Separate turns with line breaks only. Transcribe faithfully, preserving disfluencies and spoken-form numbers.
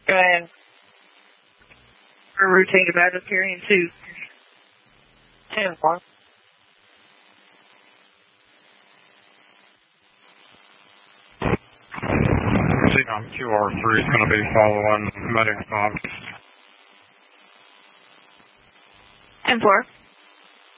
Go ahead. For routine to Badger carrying two. ten four.
C NOM Q R three is going to be following medic box.
ten four.